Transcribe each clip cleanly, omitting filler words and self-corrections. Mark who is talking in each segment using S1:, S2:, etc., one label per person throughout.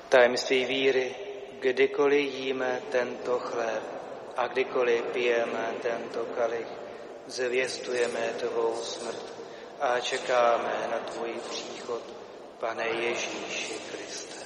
S1: Tajemství víry, kdykoliv jíme tento chléb a kdykoliv pijeme tento kalich, zvěstujeme tvou smrt a čekáme na tvůj příchod, Pane Ježíši Kriste.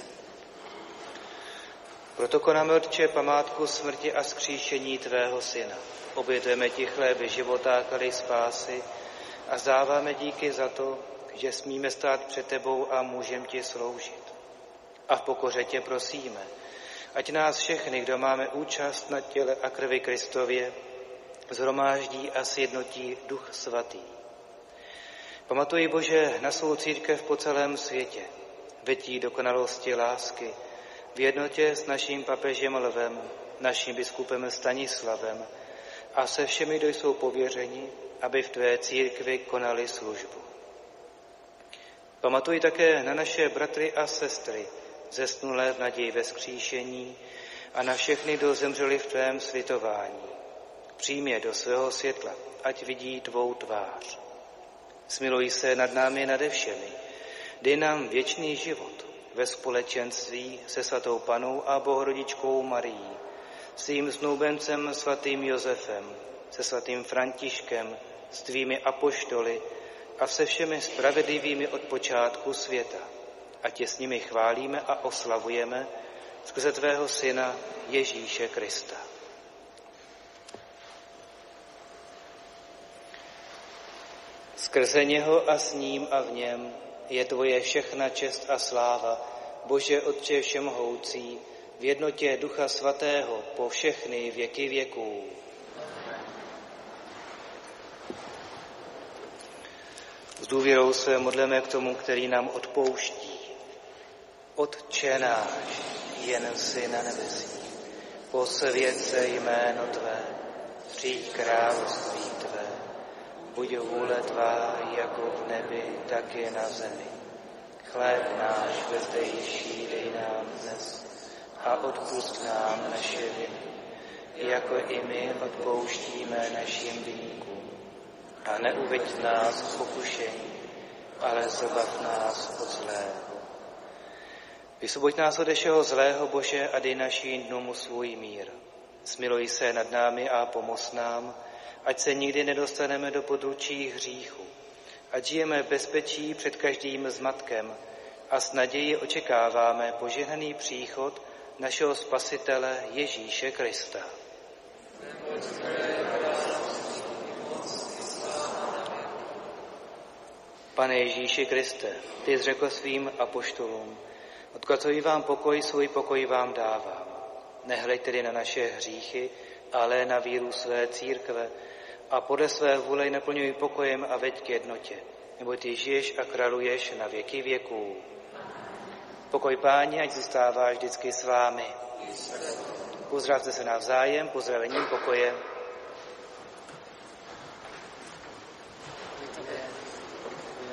S1: Proto konáme, Otče, památku smrti a vzkříšení tvého syna. Obětujeme ti chléby života a kalich spásy a vzdáváme díky za to, že smíme stát před tebou a můžeme ti sloužit. A v pokoře tě prosíme, ať nás všechny, kdo máme účast na těle a krvi Kristově, shromáždí a sjednotí Duch Svatý. Pamatuj, Bože, na svou církev po celém světě, vetí dokonalosti lásky, v jednotě s naším papežem Lvem, naším biskupem Stanislavem a se všemi, kdo jsou pověřeni, aby v tvé církvi konali službu. Pamatuj také na naše bratry a sestry, zesnulé v naději ve vzkříšení a na všechny, kdo zemřeli v tvém slitování. Přijmi je do svého světla, ať vidí tvou tvář. Smiluj se nad námi nade všemi, dej nám věčný život ve společenství se svatou Pannou a Bohorodičkou Marií, svým snoubencem svatým Josefem, se svatým Františkem, s tvými apoštoly a se všemi spravedlivými od počátku světa. A tě s nimi chválíme a oslavujeme skrze tvého syna Ježíše Krista. Skrze něho a s ním a v něm je tvoje všechna čest a sláva, Bože Otče všemohoucí, v jednotě Ducha Svatého po všechny věky věků. S důvěrou se modleme k tomu, který nám odpouští. Otče náš, jen jsi na nebesích, posvěť se jméno tvé, přijď království tvé, buď vůle tvá jako v nebi, tak i na zemi. Chléb náš vezdejší dej nám dnes a odpusť nám naše viny, jako i my odpouštíme našim viníkům. A neuveď nás v pokušení, ale zbav nás od zlého. Vysvoboď nás od všeho zlého, Bože, a dej našim dnům svůj mír. Smiluj se nad námi a pomoz nám, ať se nikdy nedostaneme do područí hříchu, ať žijeme v bezpečí před každým zmatkem a s nadějí očekáváme požehnaný příchod našeho Spasitele Ježíše Krista. Pane Ježíši Kriste, ty jsi řekl svým apoštolům, odkazuji vám pokoj, svůj pokoj vám dávám. Nehleď tedy na naše hříchy, ale na víru své církve a podle své vůle naplňuj pokojem a veď k jednotě, nebo ty žiješ a králuješ na věky věků. Pokoj Páni, ať zůstává vždycky s vámi. Pozdravte se navzájem pozdravením pokoje.